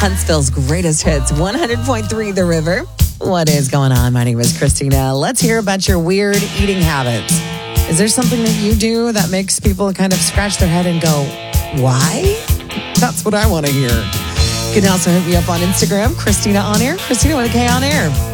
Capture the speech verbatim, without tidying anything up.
Huntsville's greatest hits, one hundred point three The River. What is going on? My name is Christina. Let's hear about your weird eating habits. Is there something that you do that makes people kind of scratch their head and go, why? That's what I want to hear. You can also hit me up on Instagram, Christina On Air, Christina with a K On Air.